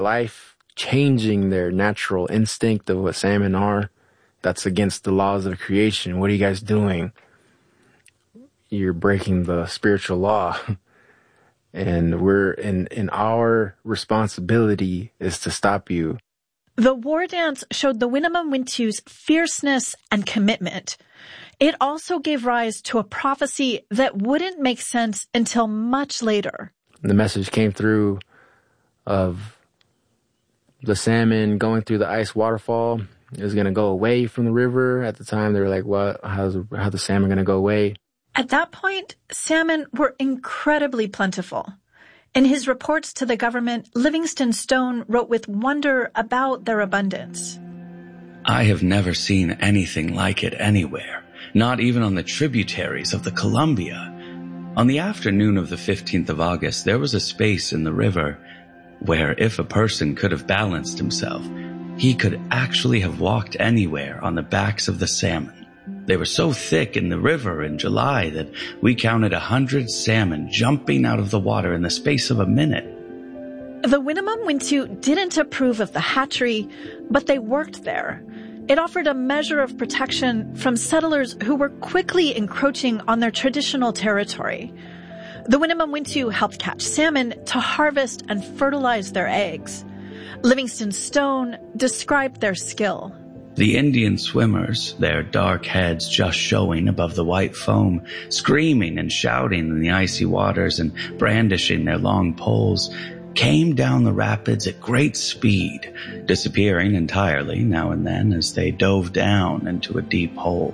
life changing their natural instinct of what salmon are. That's against the laws of creation. What are you guys doing? You're breaking the spiritual law. And we're in our responsibility is to stop you. The war dance showed the Winnemem-Wintu's fierceness and commitment. It also gave rise to a prophecy that wouldn't make sense until much later. The message came through of the salmon going through the ice waterfall is going to go away from the river. At the time, they were like, what? How's the salmon going to go away? At that point, salmon were incredibly plentiful. In his reports to the government, Livingstone Stone wrote with wonder about their abundance. I have never seen anything like it anywhere, not even on the tributaries of the Columbia. On the afternoon of the 15th of August, there was a space in the river where if a person could have balanced himself, he could actually have walked anywhere on the backs of the salmon. They were so thick in the river in July that we counted 100 salmon jumping out of the water in the space of a minute. The Winnemem-Wintu didn't approve of the hatchery, but they worked there. It offered a measure of protection from settlers who were quickly encroaching on their traditional territory. The Winnemem-Wintu helped catch salmon to harvest and fertilize their eggs. Livingstone Stone described their skill. The Indian swimmers, their dark heads just showing above the white foam, screaming and shouting in the icy waters and brandishing their long poles, came down the rapids at great speed, disappearing entirely now and then as they dove down into a deep hole.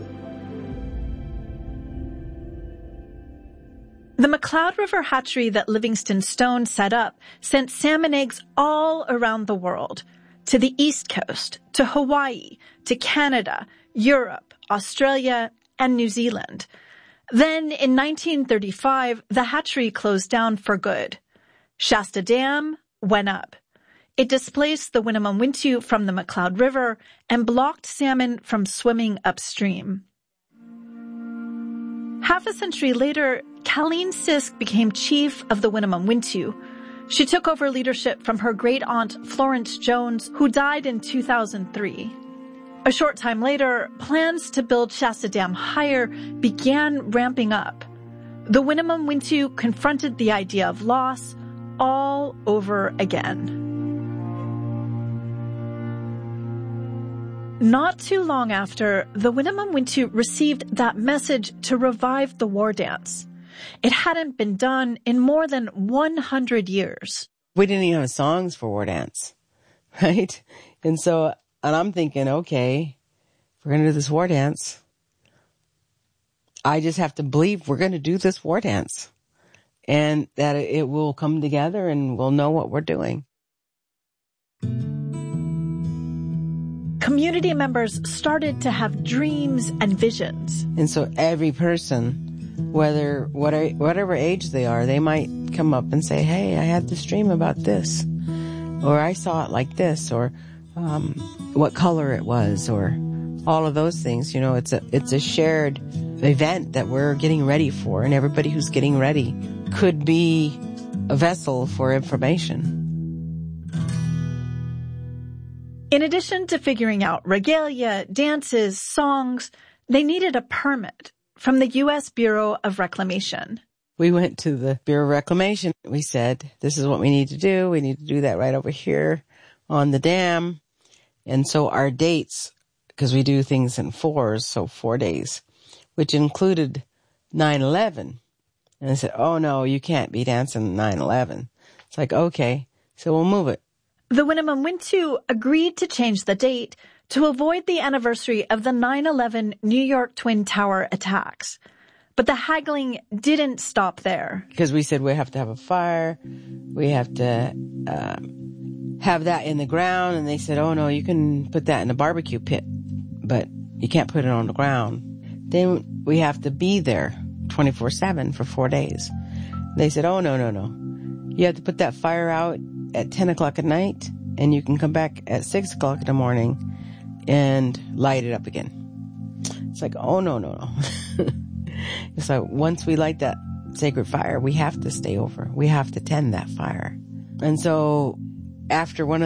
The McCloud River hatchery that Livingstone Stone set up sent salmon eggs all around the world. To the East Coast, to Hawaii, to Canada, Europe, Australia, and New Zealand. Then, in 1935, the hatchery closed down for good. Shasta Dam went up. It displaced the Winnemem-Wintu from the McCloud River and blocked salmon from swimming upstream. Half a century later, Colleen Sisk became chief of the Winnemem-Wintu. She took over leadership from her great-aunt Florence Jones, who died in 2003. A short time later, plans to build Shasta Dam higher began ramping up. The Winnemem-Wintu confronted the idea of loss all over again. Not too long after, the Winnemem-Wintu received that message to revive the war dance. It hadn't been done in more than 100 years. We didn't even have songs for war dance, right? And I'm thinking, okay, if we're going to do this war dance, I just have to believe we're going to do this war dance and that it will come together and we'll know what we're doing. Community members started to have dreams and visions. And so every person, whatever age they are, they might come up and say, hey, I had this dream about this, or I saw it like this, or what color it was, or all of those things. You know, it's a shared event that we're getting ready for, and everybody who's getting ready could be a vessel for information. In addition to figuring out regalia, dances, songs, they needed a permit from the U.S. Bureau of Reclamation. We went to the Bureau of Reclamation. We said, this is what we need to do. We need to do that right over here on the dam. And so our dates, because we do things in fours, so 4 days, which included 9/11. And they said, oh, no, you can't be dancing 9/11. It's like, okay, so we'll move it. The Winnemem-Wintu agreed to change the date to avoid the anniversary of the 9/11 New York Twin Tower attacks. But the haggling didn't stop there. Because we said we have to have a fire, we have to have that in the ground, and they said, oh no, you can put that in a barbecue pit, but you can't put it on the ground. Then we have to be there 24/7 for 4 days. They said, oh no. You have to put that fire out at 10 o'clock at night, and you can come back at 6 o'clock in the morning and light it up again. It's like, oh, no. It's like, once we light that sacred fire, we have to stay over. We have to tend that fire. And so after one of